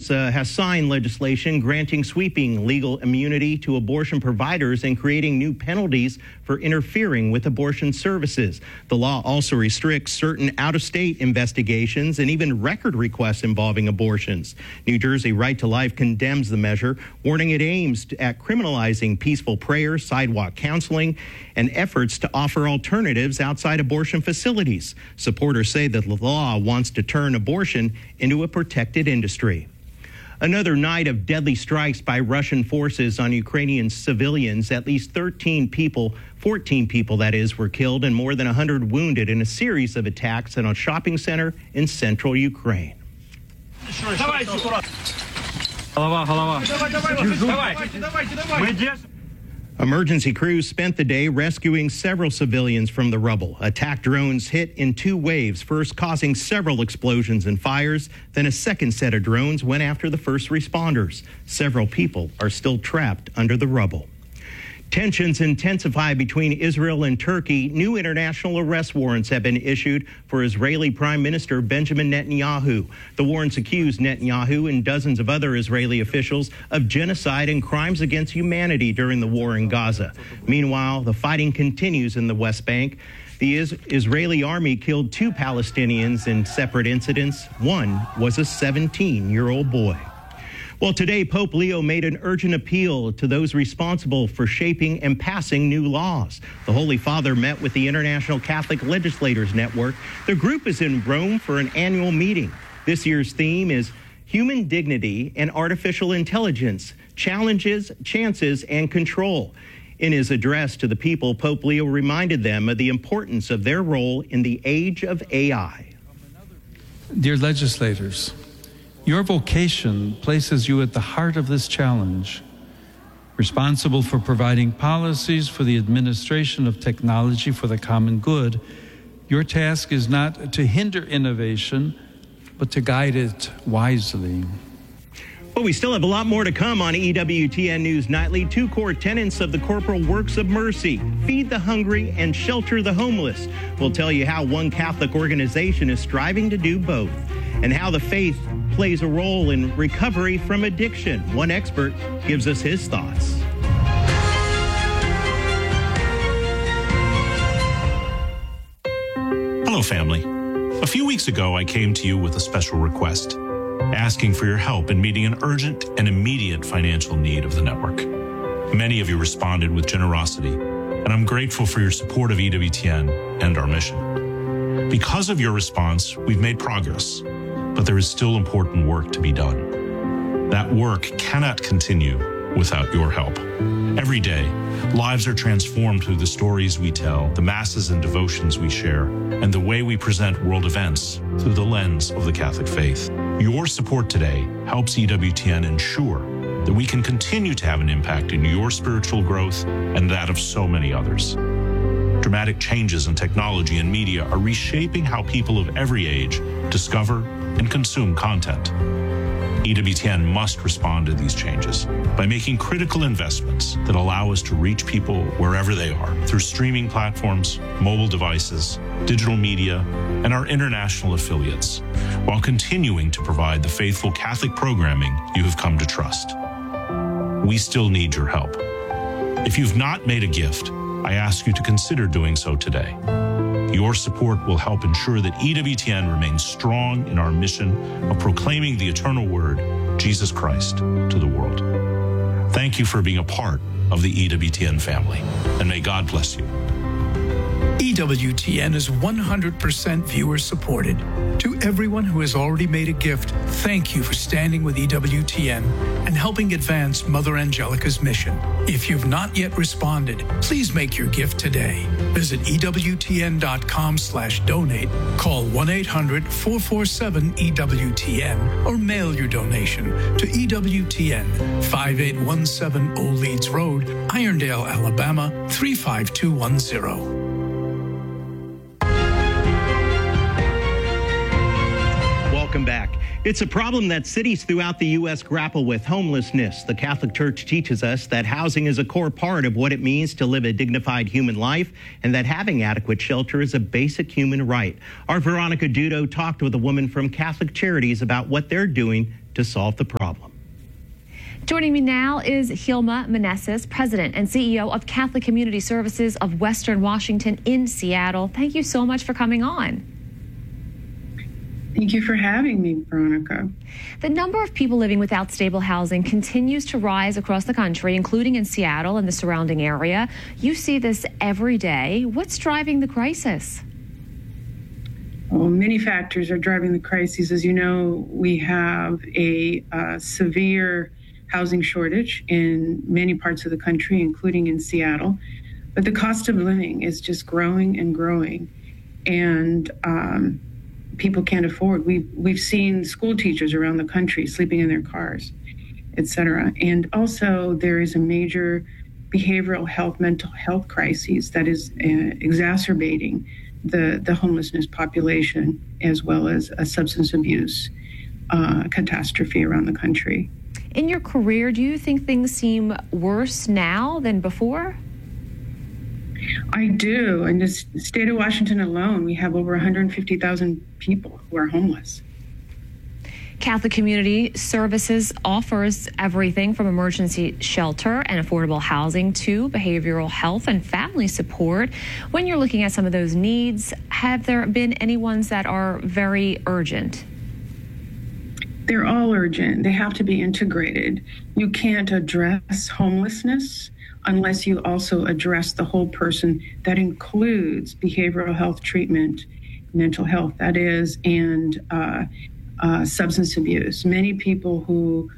has signed legislation granting sweeping legal immunity to abortion providers and creating new penalties for interfering with abortion services. The law also restricts certain out-of-state investigations and even record requests involving abortions. New Jersey Right to Life condemns the measure, warning it aims at criminalizing peaceful prayer, sidewalk counseling, and efforts to offer alternatives outside abortion facilities. Supporters say that the law wants to turn abortion into a protected industry. Another night of deadly strikes by Russian forces on Ukrainian civilians. At least 14 people that is, were killed and more than 100 wounded in a series of attacks at a shopping center in central Ukraine. Emergency crews spent the day rescuing several civilians from the rubble. Attack drones hit in two waves, first causing several explosions and fires. Then a second set of drones went after the first responders. Several people are still trapped under the rubble. Tensions intensify between Israel and Turkey. New international arrest warrants have been issued for Israeli Prime Minister Benjamin Netanyahu. The warrants accuse Netanyahu and dozens of other Israeli officials of genocide and crimes against humanity during the war in Gaza. Meanwhile, the fighting continues in the West Bank. The Israeli army killed 2 Palestinians in separate incidents. One was a 17-year-old boy. Well, today, Pope Leo made an urgent appeal to those responsible for shaping and passing new laws. The Holy Father met with the International Catholic Legislators Network. The group is in Rome for an annual meeting. This year's theme is Human Dignity and Artificial Intelligence, Challenges, Chances, and Control. In his address to the people, Pope Leo reminded them of the importance of their role in the age of AI. Dear legislators, your vocation places you at the heart of this challenge, responsible for providing policies for the administration of technology for the common good. Your task is not to hinder innovation, but to guide it wisely. Well, we still have a lot more to come on EWTN News Nightly. 2 core tenets of the corporal works of mercy: feed the hungry and shelter the homeless. We'll tell you how one Catholic organization is striving to do both, and how the faith plays a role in recovery from addiction. One expert gives us his thoughts. Hello, family. A few weeks ago, I came to you with a special request, asking for your help in meeting an urgent and immediate financial need of the network. Many of you responded with generosity, and I'm grateful for your support of EWTN and our mission. Because of your response, we've made progress, but there is still important work to be done. That work cannot continue without your help. Every day, lives are transformed through the stories we tell, the masses and devotions we share, and the way we present world events through the lens of the Catholic faith. Your support today helps EWTN ensure that we can continue to have an impact in your spiritual growth and that of so many others. Dramatic changes in technology and media are reshaping how people of every age discover and consume content. EWTN must respond to these changes by making critical investments that allow us to reach people wherever they are through streaming platforms, mobile devices, digital media, and our international affiliates, while continuing to provide the faithful Catholic programming you have come to trust. We still need your help. If you've not made a gift, I ask you to consider doing so today. Your support will help ensure that EWTN remains strong in our mission of proclaiming the eternal word, Jesus Christ, to the world. Thank you for being a part of the EWTN family, and may God bless you. EWTN is 100% viewer supported. To everyone who has already made a gift, thank you for standing with EWTN and helping advance Mother Angelica's mission. If you've not yet responded, please make your gift today. Visit EWTN.com/donate, call 1-800-447-EWTN, or mail your donation to EWTN, 5817 Old Leeds Road, Irondale, Alabama, 35210. Welcome back. It's a problem that cities throughout the U.S. grapple with: homelessness. The Catholic Church teaches us that housing is a core part of what it means to live a dignified human life, and that having adequate shelter is a basic human right. Our Veronica Dudo talked with a woman from Catholic Charities about what they're doing to solve the problem. Joining me now is Hilma Meneses, President and CEO of Catholic Community Services of Western Washington in Seattle. Thank you so much for coming on. Thank you for having me, Veronica. The number of people living without stable housing continues to rise across the country, including in Seattle and the surrounding area. You see this every day. What's driving the crisis? Well, many factors are driving the crisis. As you know, we have a severe housing shortage in many parts of the country, including in Seattle. But the cost of living is just growing and growing. And people can't afford. We've seen school teachers around the country sleeping in their cars, et cetera. And also there is a major behavioral health, mental health crisis that is exacerbating the homelessness population, as well as a substance abuse catastrophe around the country. In your career, do you think things seem worse now than before? I do. In the state of Washington alone, we have over 150,000 people who are homeless. Catholic Community Services offers everything from emergency shelter and affordable housing to behavioral health and family support. When you're looking at some of those needs, have there been any ones that are very urgent? They're all urgent. They have to be integrated. You can't address homelessness unless you also address the whole person. That includes behavioral health treatment, mental health, that is, and substance abuse. Many people who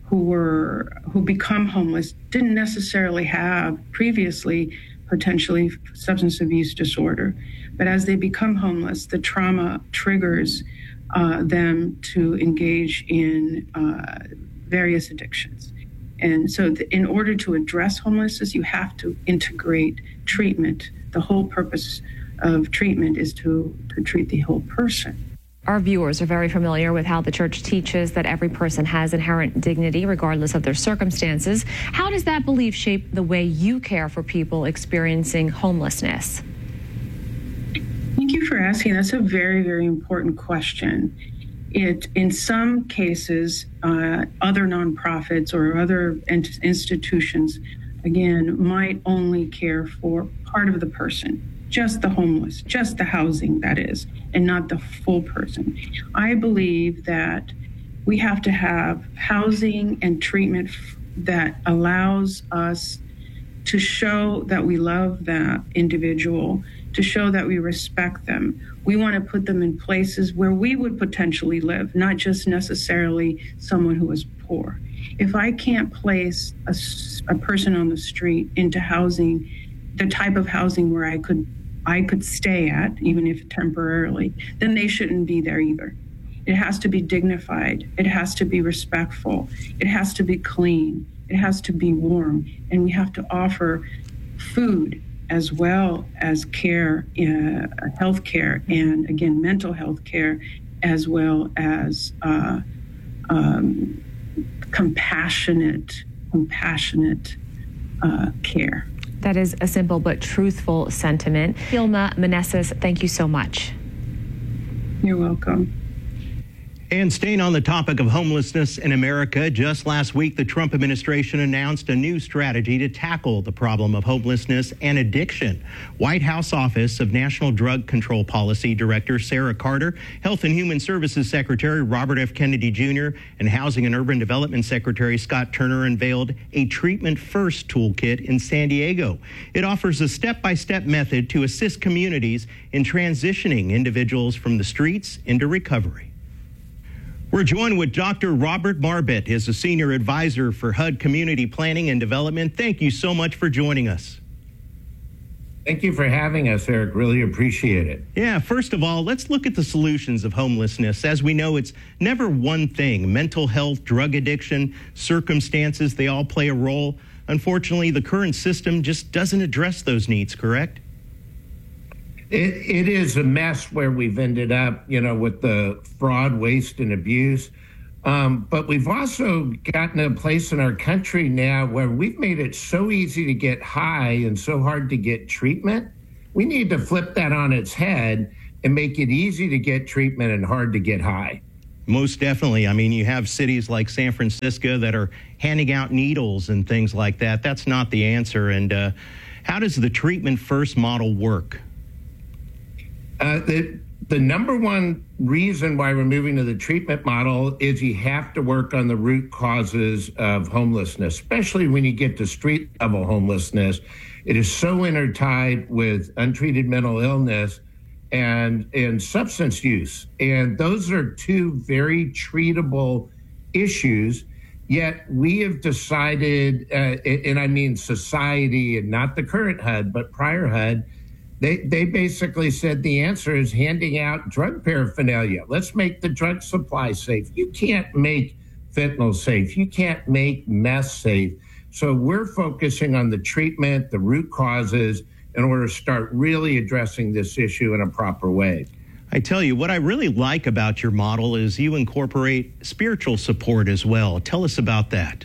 become homeless didn't necessarily have previously potentially substance abuse disorder, but as they become homeless, the trauma triggers them to engage in various addictions. And so in order to address homelessness, you have to integrate treatment. The whole purpose of treatment is to treat the whole person. Our viewers are very familiar with how the church teaches that every person has inherent dignity regardless of their circumstances. How does that belief shape the way you care for people experiencing homelessness? Thank you for asking. That's a very, very important question. In some cases, other nonprofits or other institutions, again, might only care for part of the person, just the homeless, just the housing, that is, and not the full person. I believe that we have to have housing and treatment that allows us to show that we love that individual, to show that we respect them. We want to put them in places where we would potentially live, not just necessarily someone who is poor. If I can't place a person on the street into housing, the type of housing where I could stay at, even if temporarily, then they shouldn't be there either. It has to be dignified. It has to be respectful. It has to be clean. It has to be warm. And we have to offer food as well as care, health care, and again, mental health care, as well as compassionate care. That is a simple but truthful sentiment. Hilma Meneses, thank you so much. You're welcome. And staying on the topic of homelessness in America, just last week, the Trump administration announced a new strategy to tackle the problem of homelessness and addiction. White House Office of National Drug Control Policy Director Sarah Carter, Health and Human Services Secretary Robert F. Kennedy Jr., and Housing and Urban Development Secretary Scott Turner unveiled a Treatment First toolkit in San Diego. It offers a step-by-step method to assist communities in transitioning individuals from the streets into recovery. We're joined with Dr. Robert Marbett, is a senior advisor for HUD Community Planning and Development. Thank you so much for joining us. Thank you for having us, Eric. Really appreciate it. Yeah, first of all, let's look at the solutions of homelessness. As we know, it's never one thing. Mental health, drug addiction, circumstances, they all play a role. Unfortunately, the current system just doesn't address those needs, correct? It is a mess where we've ended up, with the fraud, waste, and abuse. But we've also gotten to a place in our country now where we've made it so easy to get high and so hard to get treatment. We need to flip that on its head and make it easy to get treatment and hard to get high. Most definitely. I mean, you have cities like San Francisco that are handing out needles and things like that. That's not the answer. And how does the treatment first model work? The number one reason why we're moving to the treatment model is you have to work on the root causes of homelessness, especially when you get to street level homelessness. It is so intertied with untreated mental illness and substance use. And those are two very treatable issues. Yet we have decided, and I mean society and not the current HUD, but prior HUD, they basically said the answer is handing out drug paraphernalia. Let's make the drug supply safe. You can't make fentanyl safe. You can't make meth safe. So we're focusing on the treatment, the root causes, in order to start really addressing this issue in a proper way. I tell you, what I really like about your model is you incorporate spiritual support as well. Tell us about that.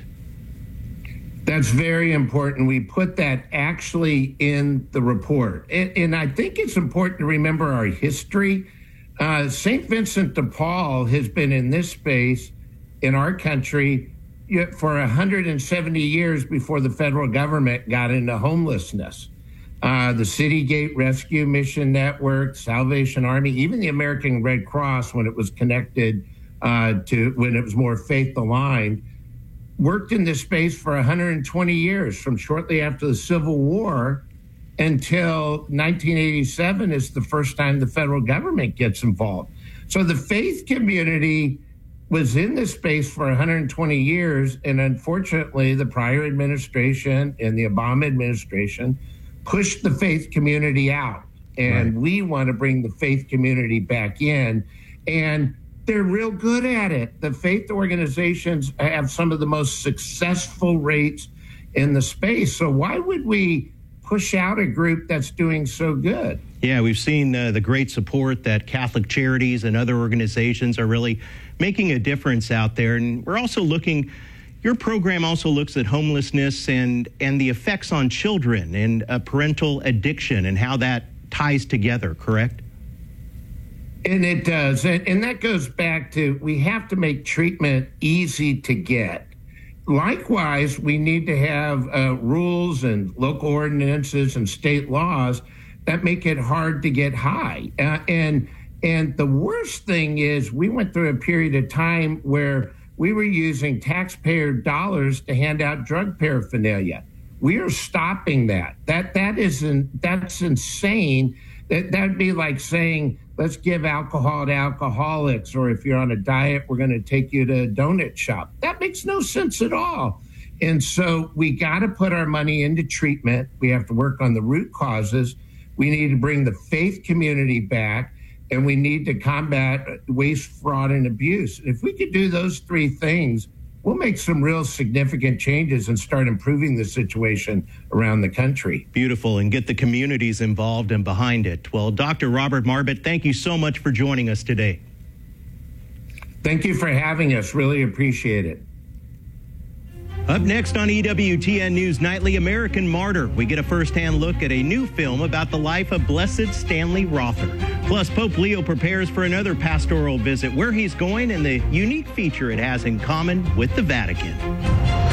That's very important. We put that actually in the report. And I think it's important to remember our history. St. Vincent de Paul has been in this space in our country for 170 years before the federal government got into homelessness. The City Gate Rescue Mission Network, Salvation Army, even the American Red Cross, when it was connected when it was more faith aligned, worked in this space for 120 years, from shortly after the Civil War until 1987 is the first time the federal government gets involved. So the faith community was in this space for 120 years, and unfortunately, the prior administration and the Obama administration pushed the faith community out. And we want to bring the faith community back in, and they're real good at it. The faith organizations have some of the most successful rates in the space. So why would we push out a group that's doing so good? Yeah, we've seen the great support that Catholic Charities and other organizations are really making a difference out there. And we're also looking, your program also looks at homelessness and the effects on children and parental addiction and how that ties together, correct? And it does. And that goes back to, we have to make treatment easy to get. Likewise, we need to have rules and local ordinances and state laws that make it hard to get high. And the worst thing is, we went through a period of time where we were using taxpayer dollars to hand out drug paraphernalia. We are stopping that. That's insane. That'd be like saying, let's give alcohol to alcoholics, or if you're on a diet, we're going to take you to a donut shop. That makes no sense at all. And so we got to put our money into treatment. We have to work on the root causes. We need to bring the faith community back, and we need to combat waste, fraud, and abuse. If we could do those three things, we'll make some real significant changes and start improving the situation around the country. Beautiful, and get the communities involved and behind it. Well, Dr. Robert Marbut, thank you so much for joining us today. Thank you for having us. Really appreciate it. Up next on EWTN News Nightly, American Martyr. We get a firsthand look at a new film about the life of Blessed Stanley Rother. Plus, Pope Leo prepares for another pastoral visit, where he's going and the unique feature it has in common with the Vatican.